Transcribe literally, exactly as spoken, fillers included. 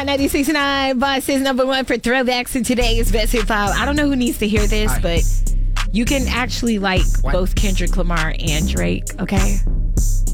Hot ninety-six point nine, Boston's number one for throwbacks, and today's best hip hop. I don't know who needs to hear this, but you can actually like What? both Kendrick Lamar and Drake, okay?